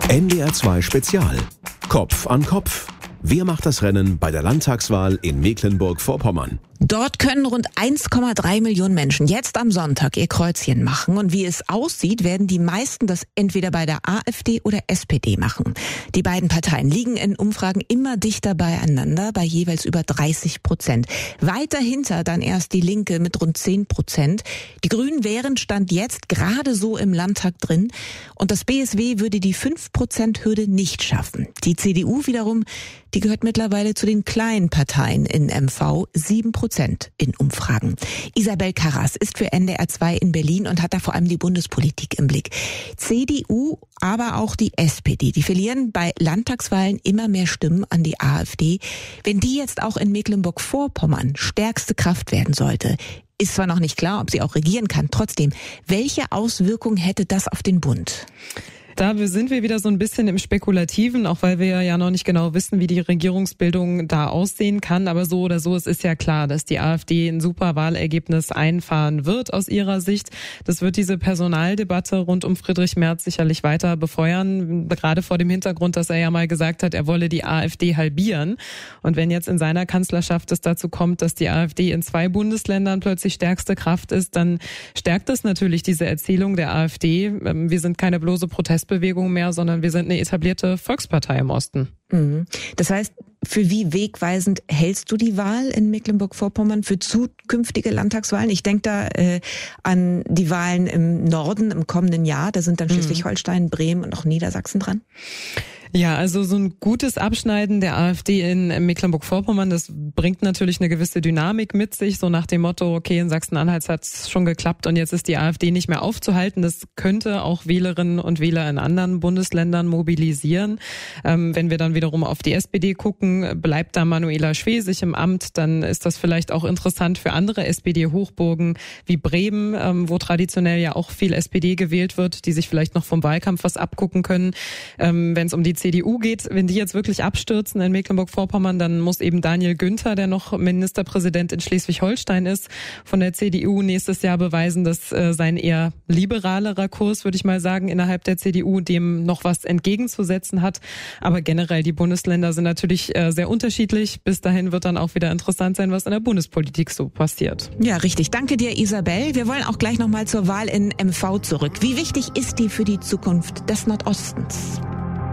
NDR 2 Spezial. Kopf an Kopf. Wer macht das Rennen bei der Landtagswahl in Mecklenburg-Vorpommern? Dort können rund 1,3 Millionen Menschen jetzt am Sonntag ihr Kreuzchen machen. Und wie es aussieht, werden die meisten das entweder bei der AfD oder SPD machen. Die beiden Parteien liegen in Umfragen immer dichter beieinander, bei jeweils über 30%. Weit dahinter dann erst die Linke mit rund 10%. Die Grünen wären Stand jetzt gerade so im Landtag drin. Und das BSW würde die 5%-Hürde nicht schaffen. Die CDU wiederum, die gehört mittlerweile zu den kleinen Parteien in MV, 7% in Umfragen. Isabel Karras ist für NDR 2 in Berlin und hat da vor allem die Bundespolitik im Blick. CDU, aber auch die SPD, die verlieren bei Landtagswahlen immer mehr Stimmen an die AfD. Wenn die jetzt auch in Mecklenburg-Vorpommern stärkste Kraft werden sollte, ist zwar noch nicht klar, ob sie auch regieren kann. Trotzdem, welche Auswirkungen hätte das auf den Bund? Da sind wir wieder so ein bisschen im Spekulativen, auch weil wir ja noch nicht genau wissen, wie die Regierungsbildung da aussehen kann. Aber so oder so, es ist ja klar, dass die AfD ein super Wahlergebnis einfahren wird aus ihrer Sicht. Das wird diese Personaldebatte rund um Friedrich Merz sicherlich weiter befeuern, gerade vor dem Hintergrund, dass er ja mal gesagt hat, er wolle die AfD halbieren. Und wenn jetzt in seiner Kanzlerschaft es dazu kommt, dass die AfD in 2 Bundesländern plötzlich stärkste Kraft ist, dann stärkt das natürlich diese Erzählung der AfD. Wir sind keine bloße Protestbewegung mehr, sondern wir sind eine etablierte Volkspartei im Osten. Das heißt, für wie wegweisend hältst du die Wahl in Mecklenburg-Vorpommern für zukünftige Landtagswahlen? Ich denke da an die Wahlen im Norden im kommenden Jahr. Da sind dann Schleswig-Holstein, Bremen und auch Niedersachsen dran. Ja, also so ein gutes Abschneiden der AfD in Mecklenburg-Vorpommern, das bringt natürlich eine gewisse Dynamik mit sich, so nach dem Motto, okay, in Sachsen-Anhalt hat es schon geklappt und jetzt ist die AfD nicht mehr aufzuhalten. Das könnte auch Wählerinnen und Wähler in anderen Bundesländern mobilisieren. Wenn wir dann wiederum auf die SPD gucken, bleibt da Manuela Schwesig im Amt, dann ist das vielleicht auch interessant für andere SPD-Hochburgen wie Bremen, wo traditionell ja auch viel SPD gewählt wird, die sich vielleicht noch vom Wahlkampf was abgucken können. Wenn es um die CDU geht, wenn die jetzt wirklich abstürzen in Mecklenburg-Vorpommern, dann muss eben Daniel Günther, der noch Ministerpräsident in Schleswig-Holstein ist, von der CDU nächstes Jahr beweisen, dass sein eher liberalerer Kurs, würde ich mal sagen, innerhalb der CDU dem noch was entgegenzusetzen hat. Aber generell, die Bundesländer sind natürlich sehr unterschiedlich. Bis dahin wird dann auch wieder interessant sein, was in der Bundespolitik so passiert. Ja, richtig. Danke dir, Isabel. Wir wollen auch gleich nochmal zur Wahl in MV zurück. Wie wichtig ist die für die Zukunft des Nordostens?